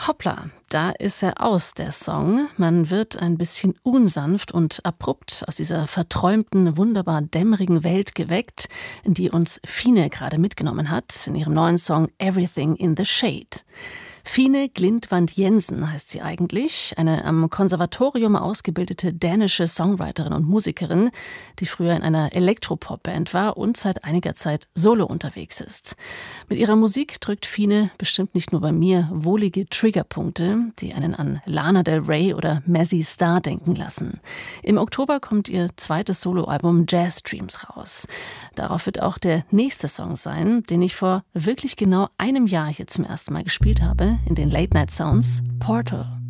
Hoppla, da ist er aus, der Song. Man wird ein bisschen unsanft und abrupt aus dieser verträumten, wunderbar dämmerigen Welt geweckt, in die uns Fine gerade mitgenommen hat, in ihrem neuen Song Everything in the Shade. Fine Glintwand-Jensen heißt sie eigentlich, eine am Konservatorium ausgebildete dänische Songwriterin und Musikerin, die früher in einer Elektropop-Band war und seit einiger Zeit solo unterwegs ist. Mit ihrer Musik drückt Fine bestimmt nicht nur bei mir wohlige Triggerpunkte, die einen an Lana Del Rey oder Mazzy Star denken lassen. Im Oktober kommt ihr zweites Soloalbum Jazz Dreams raus. Darauf wird auch der nächste Song sein, den ich vor wirklich genau einem Jahr hier zum ersten Mal gespielt habe, in den Late Night Sounds, Portal.